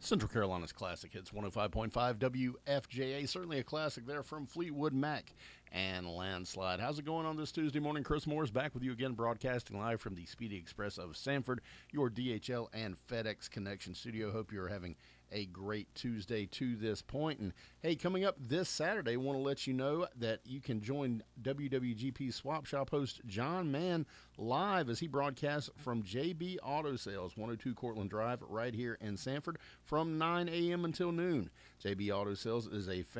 Central Carolina's Classic Hits 105.5 WFJA. Certainly a classic there from Fleetwood Mac and Landslide. How's it going on this Tuesday morning? Chris Moore's back with you again, broadcasting live from the Speedy Express of Sanford, your DHL and FedEx Connection studio. Hope you're having a great Tuesday to this point. And hey, coming up this Saturday, I want to let you know that you can join WWGP Swap Shop host John Mann live as he broadcasts from JB Auto Sales, 102 Cortland Drive, right here in Sanford, from 9 a.m. until noon. JB Auto Sales is a